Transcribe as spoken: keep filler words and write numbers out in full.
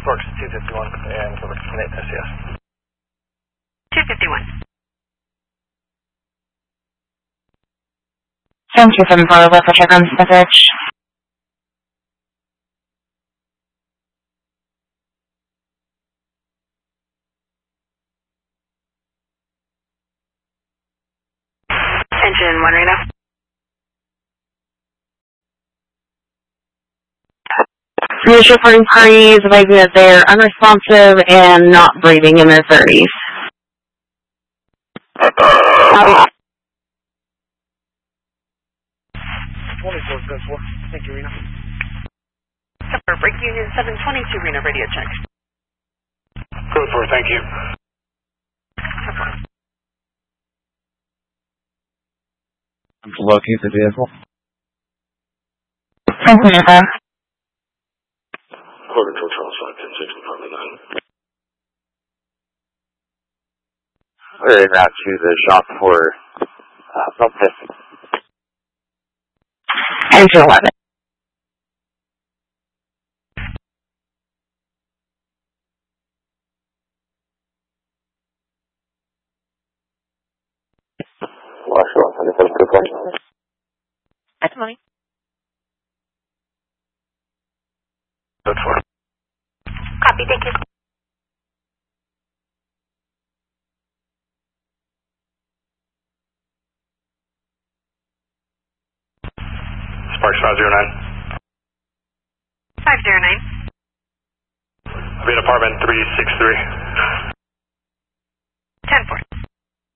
Sparks two fifty-one and Quebec Connect S C S. two fifty-one. seven two seven four, left for check on this message. Engine one Reno. News reporting parties advising that they're unresponsive and not breathing in their thirties. Copy. twenty-four seven four. Thank you, Reno. September, Break Union seven twenty-two, Reno, radio check. Code four, thank you. To locate the vehicle. Thank you, Nathan. Quarter control Charles five ten six, Department nine. We're en route to the shop for uh, bump testing. Engine eleven. Testimony. Code four. Copy, thank you. Sparks five zero nine. five zero nine. I'll be at apartment three six three. ten four.